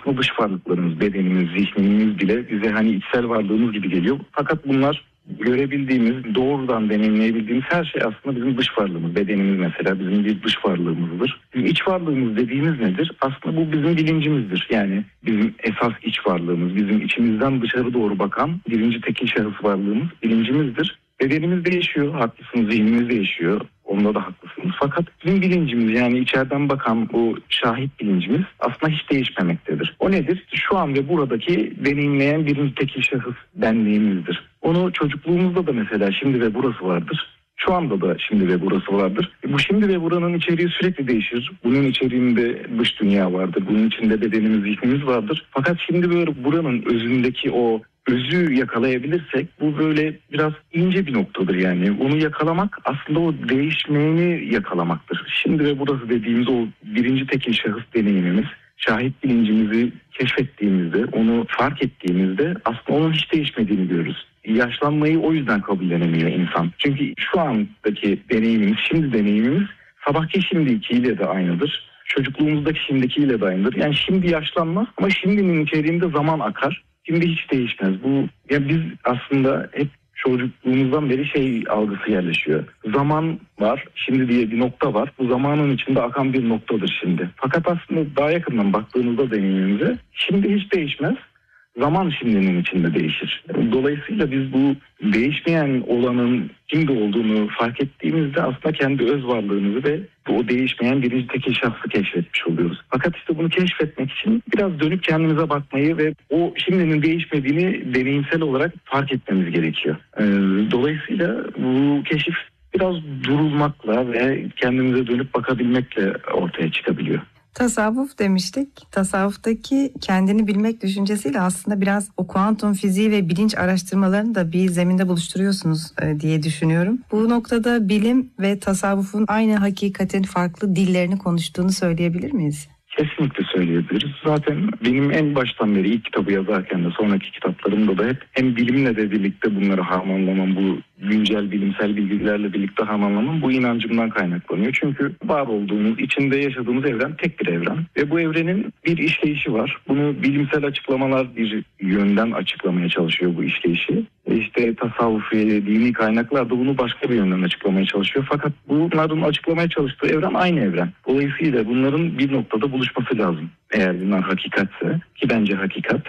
aslında dış varlıklarımız, bedenimiz, zihnimiz bile bize hani içsel varlığımız gibi geliyor. Fakat bunlar görebildiğimiz, doğrudan deneyimleyebildiğimiz her şey aslında bizim dış varlığımız. Bedenimiz mesela bizim bir dış varlığımızdır. Bizim iç varlığımız dediğimiz nedir? Aslında bu bizim bilincimizdir. Yani bizim esas iç varlığımız, bizim içimizden dışarı doğru bakan birinci tekil şahıs varlığımız bilincimizdir. Bedenimiz değişiyor, haklısınız, zihnimiz değişiyor. Onda da haklısınız. Fakat bizim bilincimiz, yani içeriden bakan bu şahit bilincimiz aslında hiç değişmemektedir. O nedir? Şu an ve buradaki deneyimleyen birinci tekil şahıs benliğimizdir. Onu çocukluğumuzda da mesela şimdi ve burası vardır. Şu anda da şimdi ve burası vardır. Bu şimdi ve buranın içeriği sürekli değişir. Bunun içeriğinde dış dünya vardır. Bunun içinde bedenimiz, zihnimiz vardır. Fakat şimdi böyle buranın özündeki o özü yakalayabilirsek bu böyle biraz ince bir noktadır yani. Onu yakalamak aslında o değişmeyeni yakalamaktır. Şimdi ve burası dediğimiz o birinci tekil şahıs deneyimimiz, şahit bilincimizi keşfettiğimizde, onu fark ettiğimizde aslında onun hiç değişmediğini görürüz. Yaşlanmayı o yüzden kabullenemiyor insan. Çünkü şu andaki deneyimimiz, şimdi deneyimimiz sabahki şimdikiyle de aynıdır. Çocukluğumuzdaki şimdikiyle de aynıdır. Yani şimdi yaşlanmaz ama şimdinin içeriğinde zaman akar. Şimdi hiç değişmez. Bu ya biz aslında hep çocukluğumuzdan beri şey algısı yerleşiyor. Zaman var, şimdi diye bir nokta var. Bu zamanın içinde akan bir noktadır şimdi. Fakat aslında daha yakından baktığımızda deneyimimize şimdi hiç değişmez. Zaman şimdinin içinde değişir. Dolayısıyla biz bu değişmeyen olanın kimde olduğunu fark ettiğimizde aslında kendi öz varlığımızı ve o değişmeyen birinci tekil şahsı keşfetmiş oluyoruz. Fakat işte bunu keşfetmek için biraz dönüp kendimize bakmayı ve o şimdinin değişmediğini deneyimsel olarak fark etmemiz gerekiyor. Dolayısıyla bu keşif biraz durulmakla ve kendimize dönüp bakabilmekle ortaya çıkabiliyor. Tasavvuf demiştik. Tasavvuftaki kendini bilmek düşüncesiyle aslında biraz o kuantum fiziği ve bilinç araştırmalarını da bir zeminde buluşturuyorsunuz diye düşünüyorum. Bu noktada bilim ve tasavvufun aynı hakikatin farklı dillerini konuştuğunu söyleyebilir miyiz? Kesinlikle söyleyebiliriz. Zaten benim en baştan beri ilk kitabı yazarken de sonraki kitaplarımda da hep hem bilimle de birlikte bunları harmanlamam, bu güncel bilimsel bilgilerle birlikte harmanlamam bu inancımdan kaynaklanıyor. Çünkü var olduğumuz, içinde yaşadığımız evren tek bir evren ve bu evrenin bir işleyişi var. Bunu bilimsel açıklamalar bir yönden açıklamaya çalışıyor bu işleyişi. İşte tasavvufi, dini kaynaklar da bunu başka bir yönden açıklamaya çalışıyor. Fakat bunların açıklamaya çalıştığı evren aynı evren. Dolayısıyla bunların bir noktada buluşması lazım. Eğer bunlar hakikatse, ki bence hakikat.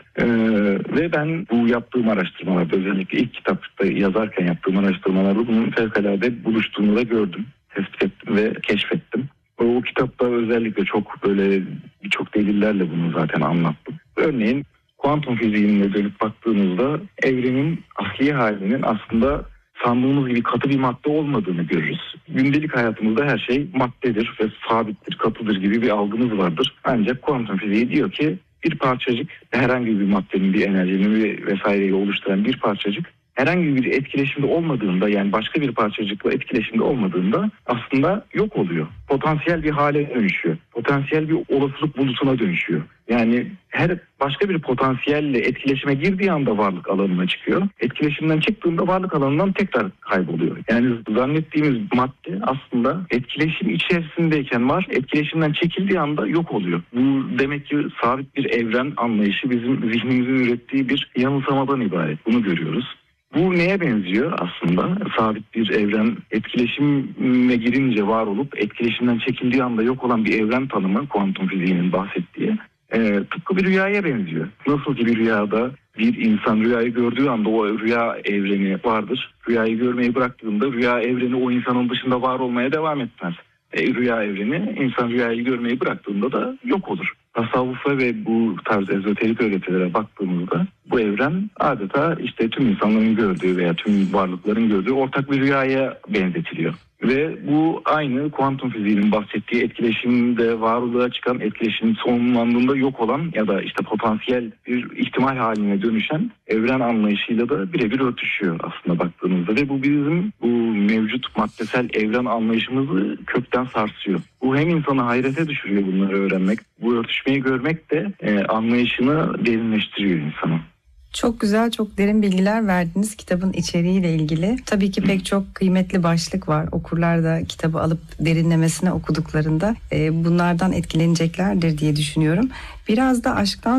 Ve ben bu yaptığım araştırmalarda, özellikle ilk kitapta yazarken yaptığım araştırmalarda bunun fevkalade buluştuğunu da gördüm, tespit ettim ve keşfettim. O kitapta özellikle çok böyle birçok delillerle bunu zaten anlattım. Örneğin kuantum fiziğine dönüp baktığımızda evrenin asli halinin aslında sandığımız gibi katı bir madde olmadığını görürüz. Gündelik hayatımızda her şey maddedir ve sabittir, katıdır gibi bir algımız vardır. Ancak kuantum fiziği diyor ki bir parçacık, herhangi bir maddenin, bir enerjinin vesaireyi oluşturan bir parçacık herhangi bir etkileşimde olmadığında, yani başka bir parçacıkla etkileşimde olmadığında aslında yok oluyor. Potansiyel bir hale dönüşüyor. Potansiyel bir olasılık bulutuna dönüşüyor. Yani her başka bir potansiyelle etkileşime girdiği anda varlık alanına çıkıyor. Etkileşimden çıktığında varlık alanından tekrar kayboluyor. Yani zannettiğimiz madde aslında etkileşim içerisindeyken var, etkileşimden çekildiği anda yok oluyor. Bu demek ki sabit bir evren anlayışı bizim zihnimizin ürettiği bir yanılsamadan ibaret. Bunu görüyoruz. Bu neye benziyor aslında? Sabit bir evren etkileşime girince var olup etkileşimden çekildiği anda yok olan bir evren tanımı, kuantum fiziğinin bahsettiği tıpkı bir rüyaya benziyor. Nasıl ki bir rüyada bir insan rüyayı gördüğü anda o rüya evreni vardır. Rüyayı görmeyi bıraktığında rüya evreni o insanın dışında var olmaya devam etmez. Rüya evreni insan rüyayı görmeyi bıraktığında da yok olur. Tasavvufa ve bu tarz ezoterik öğretilere baktığımızda bu evren adeta işte tüm insanların gördüğü veya tüm varlıkların gördüğü ortak bir rüyaya benzetiliyor. Ve bu aynı kuantum fiziğinin bahsettiği etkileşimde varlığa çıkan, etkileşim sonlandığında yok olan ya da işte potansiyel bir ihtimal haline dönüşen evren anlayışıyla da birebir örtüşüyor aslında baktığımızda. Ve bu bizim bu mevcut maddesel evren anlayışımızı kökten sarsıyor. Bu hem insanı hayrete düşürüyor bunları öğrenmek, bu örtüşmeyi görmek de anlayışını derinleştiriyor insanın. Çok güzel, çok derin bilgiler verdiniz kitabın içeriğiyle ilgili. Tabii ki pek çok kıymetli başlık var. Okurlar da kitabı alıp derinlemesine okuduklarında bunlardan etkileneceklerdir diye düşünüyorum. Biraz da aşktan